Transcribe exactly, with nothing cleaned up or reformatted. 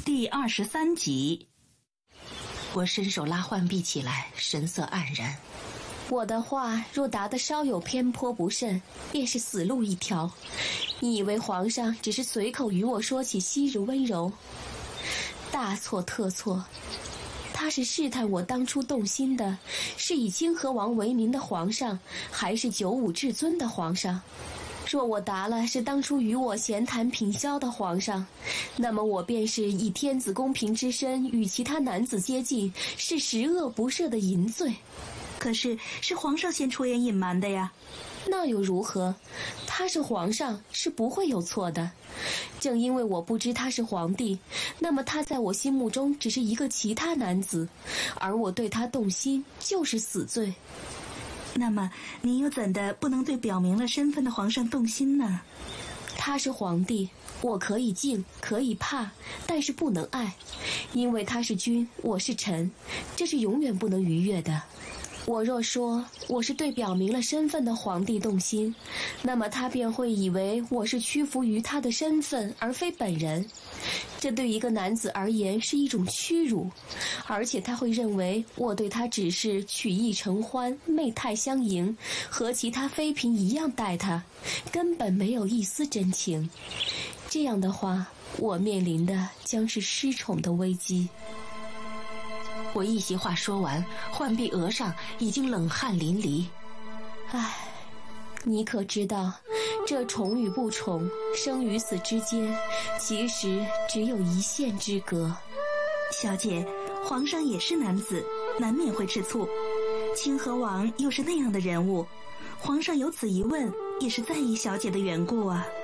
第二十三集。 我伸手拉浣碧起来，神色黯然。 我的话若答得稍有偏颇不慎，便是死路一条。你以为皇上只是随口与我说起昔日温柔？大错特错。他是试探我当初动心的是以清河王为名的皇上，还是九五至尊的皇上。若我答了是当初与我闲谈品箫的皇上，那么我便是以天子公平之身与其他男子接近，是十恶不赦的淫罪。 可是是皇上先出言隐瞒的呀。 那又如何？他是皇上，是不会有错的。正因为我不知他是皇帝，那么他在我心目中只是一个其他男子，而我对他动心就是死罪。 那么您又怎的不能对表明了身份的皇上动心呢？ 他是皇帝，我可以敬，可以怕，但是不能爱，因为他是君，我是臣，这是永远不能逾越的。我若说我是对表明了身份的皇帝动心，那么他便会以为我是屈服于他的身份而非本人，这对一个男子而言是一种屈辱，而且他会认为我对他只是曲意承欢，媚态相迎，和其他妃嫔一样待他，根本没有一丝真情。这样的话，我面临的将是失宠的危机。 我一席话说完，浣碧额上已经冷汗淋漓。 唉，你可知道，这宠与不宠，生与死之间，其实只有一线之隔。 小姐，皇上也是男子，难免会吃醋。清河王又是那样的人物，皇上有此一问，也是在意小姐的缘故啊。